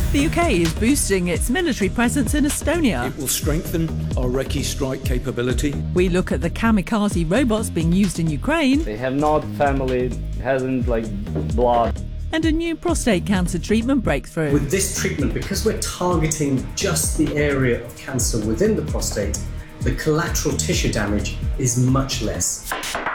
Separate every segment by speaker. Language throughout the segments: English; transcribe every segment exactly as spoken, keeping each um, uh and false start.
Speaker 1: The U K is boosting its military presence in Estonia.
Speaker 2: It will strengthen our Recce strike capability.
Speaker 1: We look at the kamikaze robots being used in Ukraine.
Speaker 3: They have not family, hasn't like blood.
Speaker 1: And a new prostate cancer treatment breakthrough.
Speaker 4: With this treatment, because we're targeting just the area of cancer within the prostate, the collateral tissue damage is much less.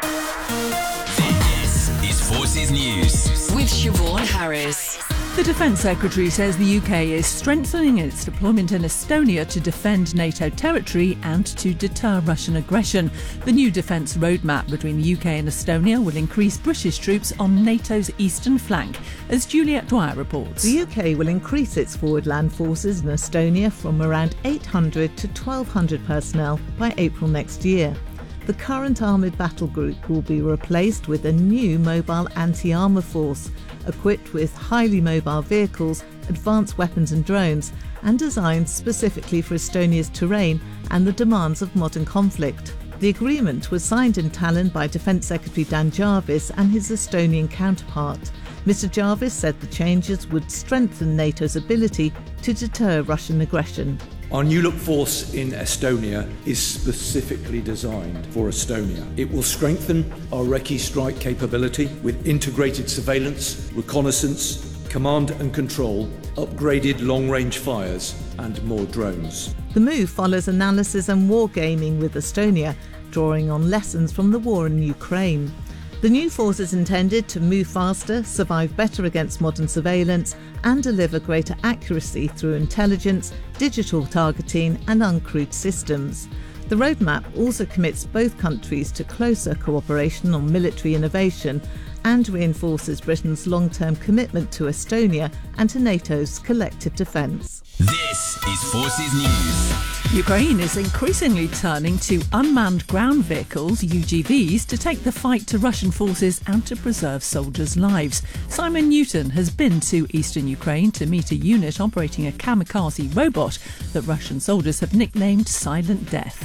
Speaker 5: This is Forces News
Speaker 6: with Siobhan Harris.
Speaker 1: The Defence Secretary says the U K is strengthening its deployment in Estonia to defend NATO territory and to deter Russian aggression. The new defence roadmap between the U K and Estonia will increase British troops on NATO's eastern flank, as Juliette Dwyer reports.
Speaker 7: The U K will increase its forward land forces in Estonia from around eight hundred to twelve hundred personnel by April next year. The current armoured battle group will be replaced with a new mobile anti-armour force, equipped with highly mobile vehicles, advanced weapons and drones, and designed specifically for Estonia's terrain and the demands of modern conflict. The agreement was signed in Tallinn by Defence Secretary Dan Jarvis and his Estonian counterpart. Mister Jarvis said the changes would strengthen NATO's ability to deter Russian aggression.
Speaker 2: Our new look force in Estonia is specifically designed for Estonia. It will strengthen our Recce strike capability with integrated surveillance, reconnaissance, command and control, upgraded long-range fires and more drones.
Speaker 7: The move follows analysis and wargaming with Estonia, drawing on lessons from the war in Ukraine. The new force is intended to move faster, survive better against modern surveillance, and deliver greater accuracy through intelligence, digital targeting, and uncrewed systems. The roadmap also commits both countries to closer cooperation on military innovation and reinforces Britain's long-term commitment to Estonia and to NATO's collective defence.
Speaker 5: This is Forces News.
Speaker 1: Ukraine is increasingly turning to unmanned ground vehicles, U G Vs, to take the fight to Russian forces and to preserve soldiers' lives. Simon Newton has been to eastern Ukraine to meet a unit operating a kamikaze robot that Russian soldiers have nicknamed Silent Death.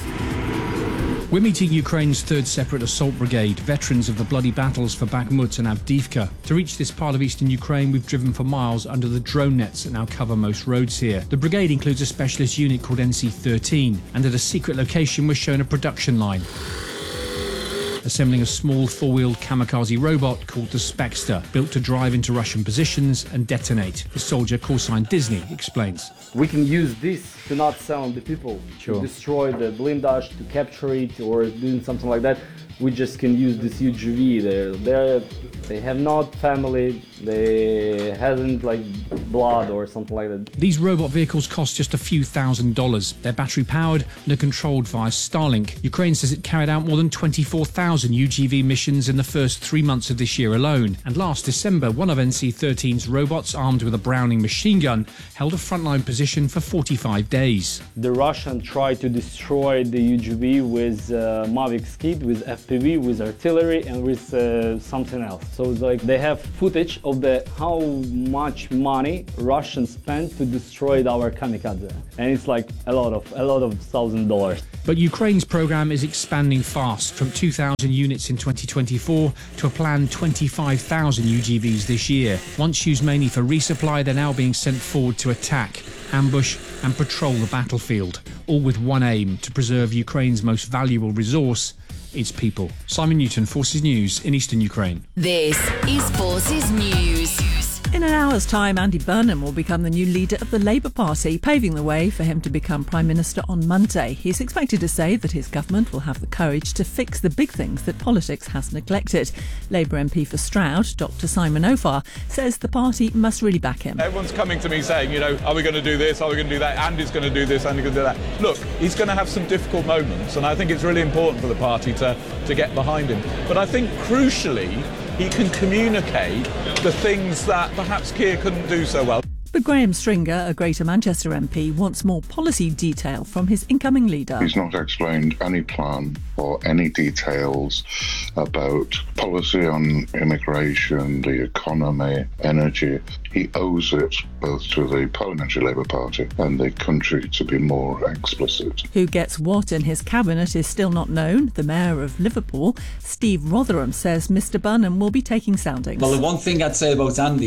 Speaker 8: We're meeting Ukraine's third Separate Assault Brigade, veterans of the bloody battles for Bakhmut and Avdiivka. To reach this part of eastern Ukraine, we've driven for miles under the drone nets that now cover most roads here. The brigade includes a specialist unit called N C thirteen, and at a secret location we're shown a production line, assembling a small four-wheeled kamikaze robot called the Spexter, built to drive into Russian positions and detonate. The soldier, call sign Disney, explains.
Speaker 3: We can use this to not sound the people,
Speaker 8: Sure.
Speaker 3: to destroy the blindage, to capture it, or doing something like that. We just can use this U G V. They're, they're, they have not family, they hasn't like blood or something like that.
Speaker 8: These robot vehicles cost just a few thousand dollars. They're battery powered and are controlled via Starlink. Ukraine says it carried out more than twenty-four thousand U G V missions in the first three months of this year alone. And last December, one of N C thirteen's robots, armed with a Browning machine gun, held a frontline position for forty-five days.
Speaker 3: The Russians tried to destroy the U G V with uh, Mavic Skid, with F P V, with artillery, and with uh, something else. So it's like they have footage of the how much money Russians spent to destroy our kamikaze, and it's like a lot of a lot of thousand dollars.
Speaker 8: But Ukraine's program is expanding fast, from two thousand units in twenty twenty-four to a planned twenty-five thousand U G Vs this year. Once used mainly for resupply, they're now being sent forward to attack, ambush and patrol the battlefield, all with one aim: to preserve Ukraine's most valuable resource, its people. Simon Newton, Forces News in eastern Ukraine.
Speaker 6: This is Forces News.
Speaker 1: In an hour's time, Andy Burnham will become the new leader of the Labour Party, paving the way for him to become Prime Minister on Monday. He's expected to say that his government will have the courage to fix the big things that politics has neglected. Labour M P for Stroud, Doctor Simon Ofar, says the party must really back him.
Speaker 9: Everyone's coming to me saying, you know, are we going to do this, are we going to do that, Andy's going to do this, Andy's going to do that. Look, he's going to have some difficult moments, and I think it's really important for the party to, to get behind him. But I think crucially, he can communicate the things that perhaps Keir couldn't do so well.
Speaker 1: But Graham Stringer, a Greater Manchester M P, wants more policy detail from his incoming leader.
Speaker 10: He's not explained any plan or any details about policy on immigration, the economy, energy. He owes it both to the Parliamentary Labour Party and the country to be more explicit.
Speaker 1: Who gets what in his cabinet is still not known. The Mayor of Liverpool, Steve Rotherham, says Mr Burnham will be taking soundings.
Speaker 11: Well, the one thing I'd say about Andy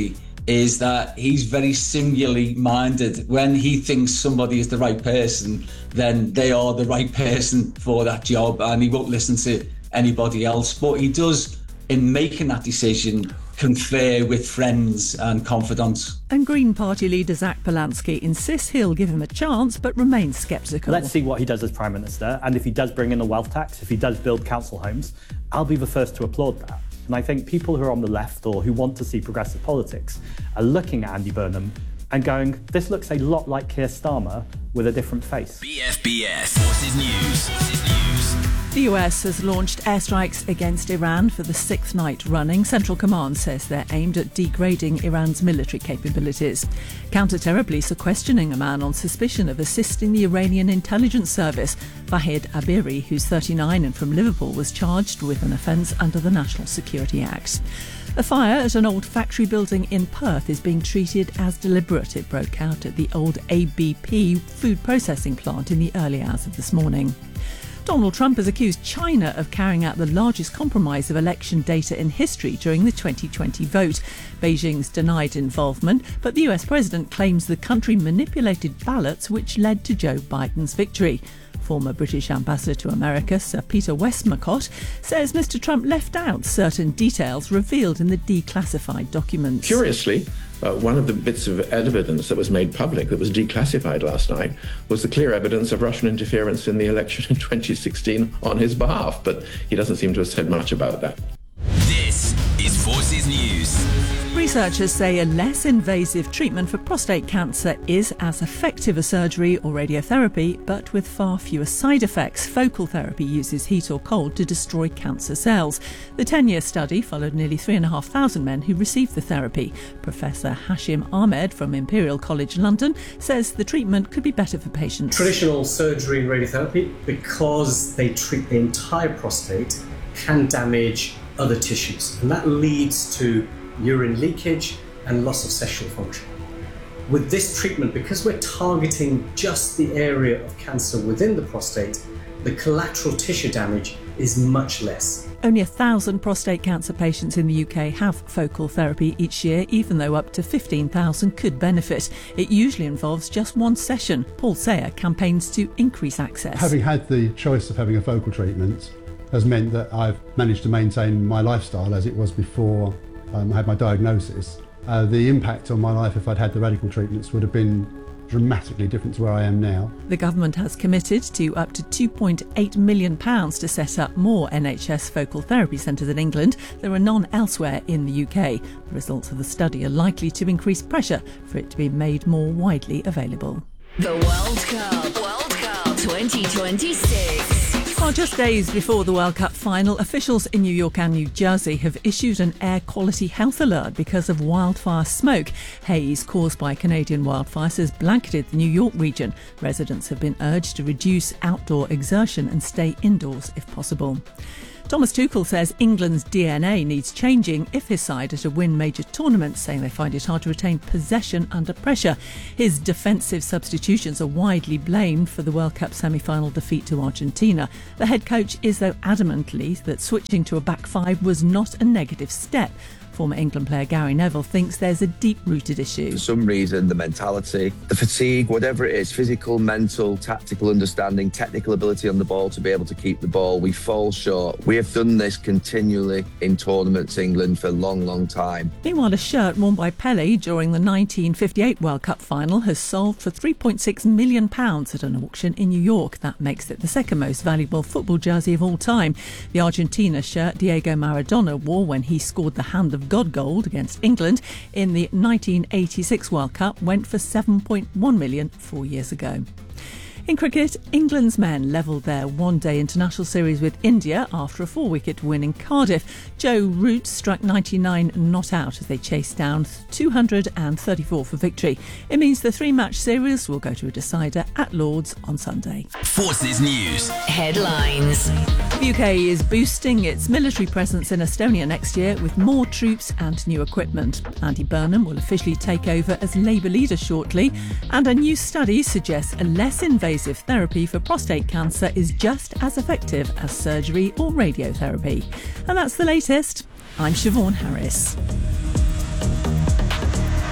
Speaker 11: is that he's very singularly minded. When he thinks somebody is the right person, then they are the right person for that job, and he won't listen to anybody else. But he does, in making that decision, confer with friends and confidants.
Speaker 1: And Green Party leader Zach Polanski insists he'll give him a chance, but remains sceptical.
Speaker 12: Let's see what he does as Prime Minister, and if he does bring in a wealth tax, if he does build council homes, I'll be the first to applaud that. And I think people who are on the left or who want to see progressive politics are looking at Andy Burnham and going, this looks a lot like Keir Starmer with a different face.
Speaker 5: B F B S Forces News. Forces News.
Speaker 1: The U S has launched airstrikes against Iran for the sixth night running. Central Command says they're aimed at degrading Iran's military capabilities. Counter-terror police are questioning a man on suspicion of assisting the Iranian intelligence service. Fahid Abiri, who's thirty-nine and from Liverpool, was charged with an offence under the National Security Act. A fire at an old factory building in Perth is being treated as deliberate. It broke out at the old A B P food processing plant in the early hours of this morning. Donald Trump has accused China of carrying out the largest compromise of election data in history during the twenty twenty vote. Beijing's denied involvement, but the U S president claims the country manipulated ballots which led to Joe Biden's victory. Former British ambassador to America, Sir Peter Westmacott, says Mister Trump left out certain details revealed in the declassified documents.
Speaker 13: Curiously, Uh, one of the bits of evidence that was made public that was declassified last night was the clear evidence of Russian interference in the election in twenty sixteen on his behalf, but he doesn't seem to have said much about that.
Speaker 5: This is Forces News.
Speaker 1: Researchers say a less invasive treatment for prostate cancer is as effective as surgery or radiotherapy, but with far fewer side effects. Focal therapy uses heat or cold to destroy cancer cells. The ten-year study followed nearly three thousand five hundred men who received the therapy. Professor Hashim Ahmed from Imperial College London says the treatment could be better for patients.
Speaker 4: Traditional surgery and radiotherapy, because they treat the entire prostate, can damage other tissues, and that leads to urine leakage and loss of sexual function. With this treatment, because we're targeting just the area of cancer within the prostate, the collateral tissue damage is much less.
Speaker 1: Only a thousand prostate cancer patients in the U K have focal therapy each year, even though up to fifteen thousand could benefit. It usually involves just one session. Paul Sayer campaigns to increase access.
Speaker 14: Having had the choice of having a focal treatment has meant that I've managed to maintain my lifestyle as it was before um, I had my diagnosis. Uh, the impact on my life if I'd had the radical treatments would have been dramatically different to where I am now.
Speaker 1: The government has committed to up to two point eight million pounds to set up more N H S focal therapy centres in England. There are none elsewhere in the U K. The results of the study are likely to increase pressure for it to be made more widely available.
Speaker 6: The World Cup. World Cup twenty twenty-six.
Speaker 1: Well, just days before the World Cup final, officials in New York and New Jersey have issued an air quality health alert because of wildfire smoke. Haze caused by Canadian wildfires has blanketed the New York region. Residents have been urged to reduce outdoor exertion and stay indoors if possible. Thomas Tuchel says England's D N A needs changing if his side are to win major tournaments, saying they find it hard to retain possession under pressure. His defensive substitutions are widely blamed for the World Cup semi-final defeat to Argentina. The head coach is, though, adamantly that switching to a back five was not a negative step. Former England player Gary Neville thinks there's a deep-rooted issue.
Speaker 15: For some reason, the mentality, the fatigue, whatever it is, physical, mental, tactical understanding, technical ability on the ball to be able to keep the ball, we fall short. We have done this continually in tournaments, England, for a long, long time.
Speaker 1: Meanwhile, a shirt worn by Pelé during the nineteen fifty-eight World Cup final has sold for three point six million pounds at an auction in New York. That makes it the second most valuable football jersey of all time. The Argentina shirt Diego Maradona wore when he scored the Hand of God gold against England in the nineteen eighty-six World Cup went for seven point one million four years ago. In cricket, England's men levelled their one-day international series with India after a four-wicket win in Cardiff. Joe Root struck ninety-nine not out as they chased down two hundred thirty-four for victory. It means the three-match series will go to a decider at Lord's on Sunday.
Speaker 5: Forces News.
Speaker 6: Headlines.
Speaker 1: The U K is boosting its military presence in Estonia next year with more troops and new equipment. Andy Burnham will officially take over as Labour leader shortly, and a new study suggests a less invasive therapy for prostate cancer is just as effective as surgery or radiotherapy. And that's the latest. I'm Siobhan Harris.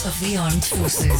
Speaker 6: of the Armed Forces.